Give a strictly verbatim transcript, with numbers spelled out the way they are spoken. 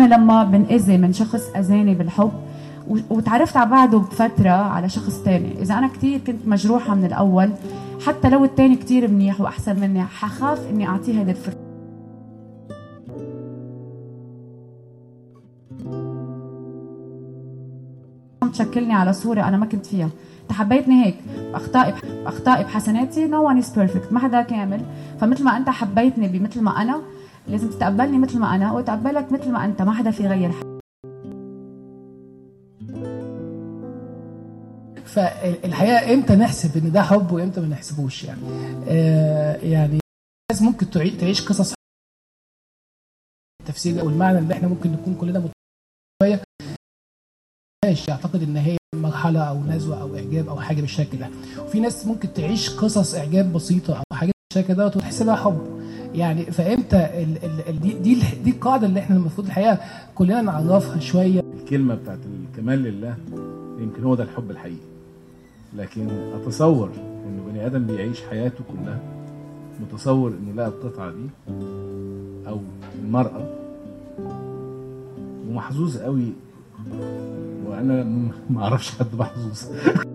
انا لما بنأذي من شخص اذاني بالحب وتعرفت على بعده بفتره على شخص تاني، اذا انا كتير كنت مجروحه من الاول حتى لو التاني كتير منيح واحسن مني حخاف اني اعطيه هيدي الفرصه. تشكلني على صوره انا ما كنت فيها. تحبيتني هيك باخطائي باخطائي بحسناتي. نو ون از بيرفكت، ما حدا كامل. فمثل ما انت حبيتني بمثل ما انا لازم تتقبلني مثل ما انا واتقبلك مثل ما انت، ما حدا في غير. فالحقيقه امتى نحسب ان ده حب وامتى ما نحسبوش؟ يعني آه يعني الناس ممكن تعيش قصص تفسير او المعنى اللي احنا ممكن نكون كلنا شويه ماشي يعتقد ان هي مرحله او نزوه او اعجاب او حاجه بالشكل ده، وفي ناس ممكن تعيش قصص اعجاب بسيطه او حاجه بالشكل ده وتحسبها حب. يعني فامتى ال ال ال دي دي, دي القاعده اللي احنا المفروض الحقيقه كلنا نعرفها شويه. الكلمه بتاعت الكمال لله يمكن هو ده الحب الحقيقي، لكن اتصور انه بني ادم بيعيش حياته كلها متصور انه لقى القطعه دي او المراه ومحظوظ قوي، وانا ما اعرفش حد محظوظ